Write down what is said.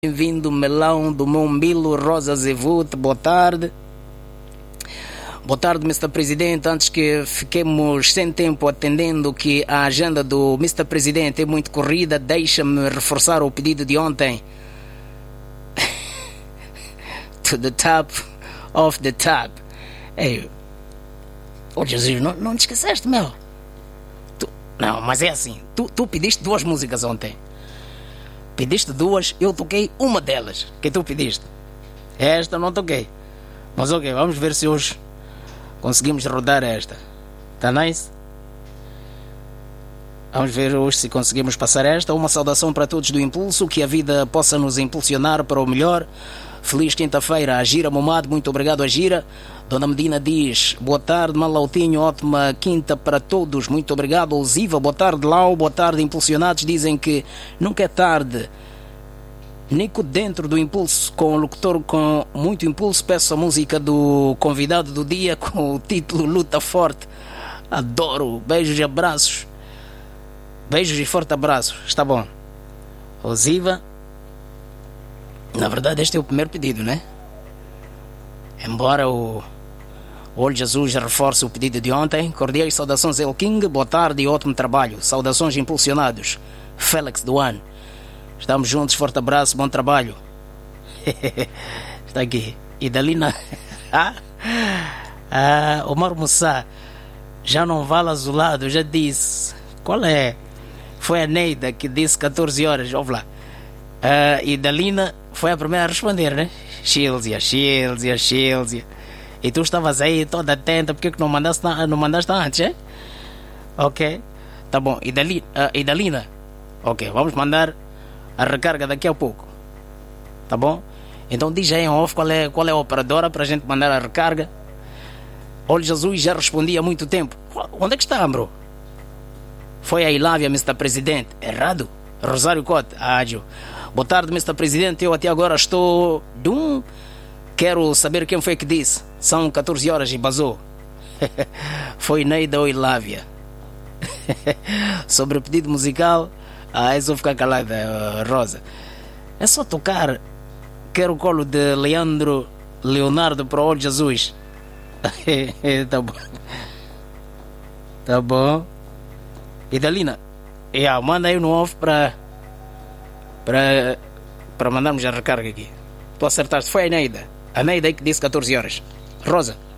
Bem-vindo, melão do meu umbigo, Rosa Zevut, boa tarde. Boa tarde, Mr. Presidente. Antes que fiquemos sem tempo atendendo que a agenda do Mr. Presidente é muito corrida, deixa-me reforçar o pedido de ontem. To the top of the top. Ei, oh Jesus, não te esqueceste, meu? Não, mas é assim, tu pediste duas músicas ontem. Pediste duas, eu toquei uma delas que tu pediste. Esta não toquei. Mas ok, vamos ver se hoje conseguimos rodar esta. Tá nice? Vamos ver hoje se conseguimos passar esta. Uma saudação para todos do Impulso, que a vida possa nos impulsionar para o melhor. Feliz quinta-feira, a Gira Momad, muito obrigado a Gira. Dona Medina diz, boa tarde Malautinho, ótima quinta para todos, muito obrigado. Osiva, boa tarde Lau, boa tarde Impulsionados, dizem que nunca é tarde. Nico dentro do Impulso, com o locutor com muito impulso, peço a música do convidado do dia com o título Luta Forte. Adoro, beijos e abraços. Beijos e forte abraço, está bom. Osiva, na verdade este é o primeiro pedido, né? Embora o Olho Jesus reforce o pedido de ontem. Cordiais saudações El King, boa tarde e ótimo trabalho. Saudações Impulsionados, Félix Duan. Estamos juntos, forte abraço, bom trabalho. Está aqui. E Dalina Omar Moussa, já não vale azulado, já disse. Qual é? Foi a Neida que disse 14 horas, ouve lá. E Dalina foi a primeira a responder, né? Shilzia. E tu estavas aí toda atenta, porque que não mandaste antes, é? Ok, tá bom. E Dalina, ok, vamos mandar a recarga daqui a pouco, tá bom? Então diz aí em off qual é a operadora para a gente mandar a recarga. Olho Jesus já respondi há muito tempo. Onde é que está, bro? Foi a Ilávia, Mr. Presidente. Errado. Rosário Cote, ágil. Boa tarde, Mr. Presidente. Eu até agora estou... Quero saber quem foi que disse. São 14 horas e basou. Foi Neida ou Ilávia. Sobre o pedido musical, é só ficar calada, Rosa. É só tocar Quero o Colo de Leonardo para o Olho Jesus. Tá bom. Tá bom. E Dalina, manda aí no off para mandarmos a recarga aqui. Tu acertaste, foi a Neida aí que disse 14 horas. Rosa.